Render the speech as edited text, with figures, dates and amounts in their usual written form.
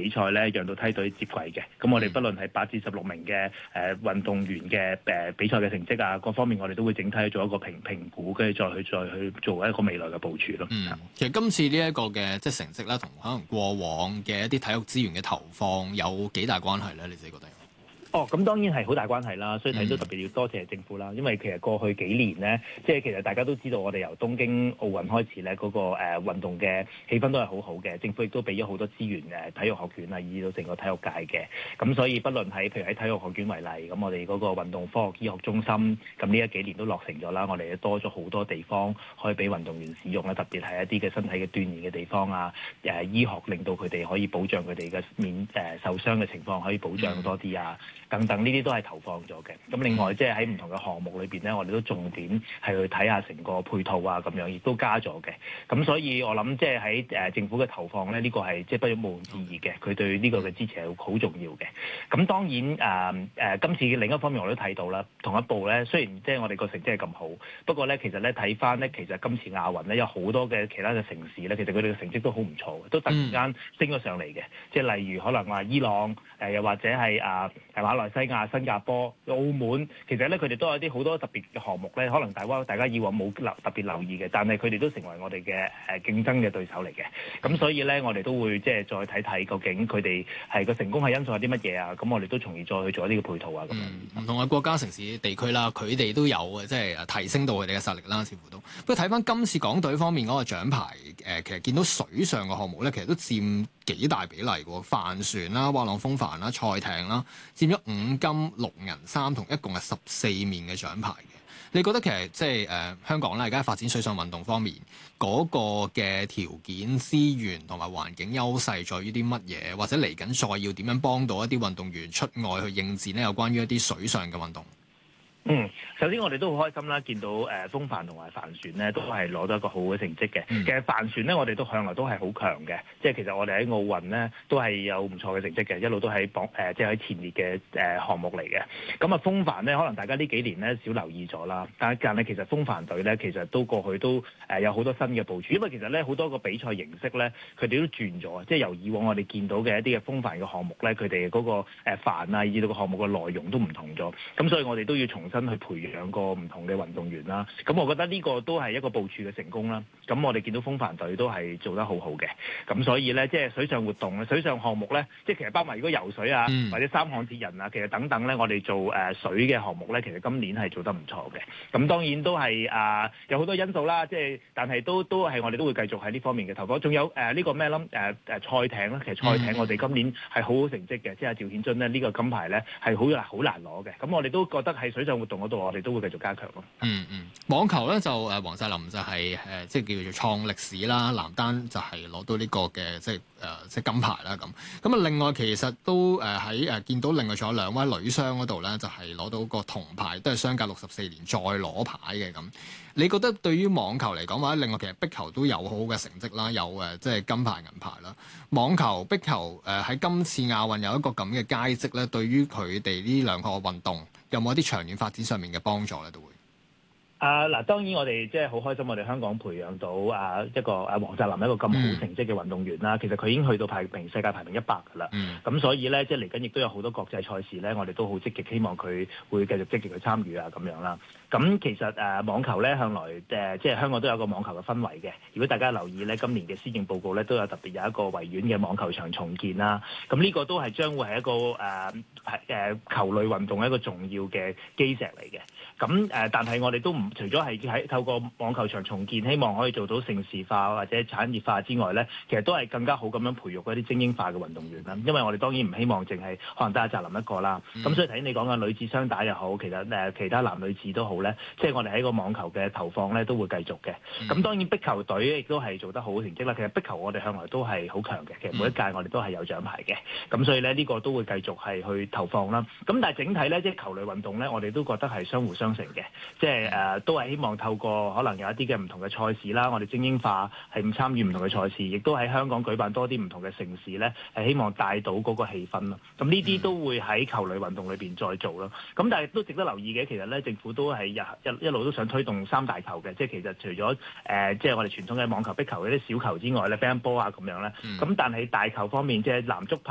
比賽咧，讓到梯隊接軌嘅。咁我哋不論係8至16名嘅運動員嘅比賽嘅成績啊，各方面我哋都會整體做一個評估，跟住再去做一個未來嘅部署咯。 其實今次呢一個嘅即係成績啦，同可能過往嘅一啲體育資源嘅投放有幾大關係咧？你自己覺得？ 咁當然係好大關係啦，所以睇到特別要多謝政府啦，因為其實過去幾年呢，即係其實大家都知道，我哋由東京奧運開始咧，嗰個運動嘅氣氛都係好好嘅，政府亦都俾咗好多資源體育學院啊，以至到成個體育界嘅。咁所以不論喺譬如喺體育學院為例，咁我哋嗰個運動科學醫學中心，咁呢幾年都落成咗啦，我哋多咗好多地方可以俾運動員使用啦，特別係一啲嘅身體嘅鍛鍊嘅地方啊，醫學令到佢哋可以保障佢哋嘅受傷嘅情況可以保障多啲啊。等等呢啲都係投放咗嘅。咁另外即係喺唔同嘅項目裏邊咧，我哋都重點係去睇下成個配套啊，咁樣亦都加咗嘅。咁所以我諗即係喺政府嘅投放咧，呢個係即係不容置疑嘅。佢對呢個嘅支持係好重要嘅。咁當然今次另一方面我都睇到啦，同一步咧，雖然即係我哋個成績係咁好，不過咧其實咧睇翻咧，其實今次亞運咧有好多嘅其他嘅城市咧，其實佢哋嘅成績都好唔錯嘅，都突然間升咗上嚟嘅。即係例如可能話伊朗又或者係馬來西亞、新加坡、澳門，其實咧佢哋都有啲好多特別嘅項目咧，可能大家以往冇特別留意嘅，但係佢哋都成為我哋嘅競爭嘅對手嚟嘅。咁所以咧，我哋都會即係再睇睇究竟佢哋係個成功係因素係啲乜嘢啊？咁我哋都從而再去做一啲嘅配套啊咁樣。 唔同嘅國家、城市、地區啦，佢哋都有嘅，即係提升到佢哋嘅實力啦，似乎都。不過睇翻今次港隊方面嗰個獎牌，其實見到水上嘅項目咧，其實都佔幾大比例喎，帆船啦、滑浪風帆啦、賽艇啦，佔咗5金6銀3銅，一共係14面嘅獎牌嘅。你覺得其實即係香港咧，而家發展水上運動方面嗰個嘅條件、資源同埋環境優勢在於啲乜嘢？或者嚟緊再要點樣幫到一啲運動員出外去應戰呢？有關於一啲水上嘅運動。 首先我哋都好開心啦，見到風帆同埋帆船咧都係攞到一個好嘅成績嘅。其實帆船咧，我哋都向來都係好強嘅，即係其實我哋喺奧運咧都係有唔錯嘅成績嘅，一路都喺即係喺前列嘅項目嚟嘅。咁啊風帆咧，可能大家呢幾年咧少留意咗啦，但係其實風帆隊咧其實都過去都有好多新嘅部署，因為其實咧好多個比賽形式咧佢哋都轉咗，即係由以往我哋見到嘅一啲嘅風帆嘅項目咧，佢哋嗰個帆啊，以至到個項目嘅內容都唔同咗，咁所以我哋都要重新去培養個唔同嘅運動員啦，咁我覺得呢個都係一個部署嘅成功啦。咁我哋見到風帆隊都係做得好好嘅，咁所以咧即係水上活動、水上項目咧，即係其實包埋如果游水啊，或者三項鐵人啊，其實等等咧，我哋做水嘅項目咧，其實今年係做得唔錯嘅。咁當然都係有好多因素啦，即係但係都係我哋都會繼續喺呢方面嘅投放。仲有呢個咩啦？賽艇啦，其實賽艇我哋今年係好好成績嘅，即係趙顯津咧呢個金牌咧係好難攞嘅。咁我哋都覺得喺水上活動嗰度，我哋都會繼續加強咯。 網球咧就黃世林就係即係叫做創歷史啦，男單就係攞到呢個嘅即係金牌啦咁。咁啊，另外其實都喺見到另外仲有2位女雙嗰度咧，就係攞到個銅牌，都係相隔64年再攞牌嘅咁。你覺得對於網球嚟講，或者另外其實壁球都有好好嘅成績啦，有即係金牌銀牌啦。網球、壁球喺今次亞運有一個咁嘅佳績咧，對於佢哋呢兩個運動有冇一啲長遠發展上面嘅幫助咧？都會。 嗱，當然我哋即係好開心，我哋香港培養到一個黃澤林一個咁好成績嘅運動員啦。其實佢已經去到世界排名100㗎啦。咁所以咧，即係嚟緊亦都有好多國際賽事咧，我哋都好積極，希望佢會繼續積極去參與啊咁樣啦。咁其實網球咧向來即係香港都有個網球嘅氛圍嘅。如果大家留意咧，今年嘅施政報告咧都有特別有一個維園嘅網球場重建啦。咁呢個都係將會係一個球類運動一個重要嘅基石嚟嘅。咁但係我哋都唔除咗係透過網球場重建，希望可以做到盛事化或者產業化之外咧，其實都係更加好咁樣培育一啲精英化嘅運動員啦。因為我哋當然唔希望淨係可能得阿澤林一個啦。咁所以頭先你講嘅女子雙打又好，其實其他男女子都好咧，即係我哋喺個網球嘅投放咧都會繼續嘅。咁當然壁球隊亦都係做得好成績啦。其實壁球我哋向來都係好強嘅，其實每一屆我哋都係有獎牌嘅。咁所以咧呢個都會繼續係去投放啦。咁但係整體咧，即係球類運動咧，我哋都覺得係相互相成嘅，即係都係希望透過可能有一啲嘅唔同嘅賽事啦，我哋精英化係唔參與唔同嘅賽事，亦都喺香港舉辦多啲唔同嘅盛事咧，係希望帶到嗰個氣氛咯。咁呢啲都會喺球類運動裏邊再做咯。咁但係都值得留意嘅，其實咧政府都係一路都想推動3大球嘅，即係其實除咗即係我哋傳統嘅網球、壁球嗰啲小球之外咧，乒乓波啊咁樣咧。咁但係大球方面，即係男足。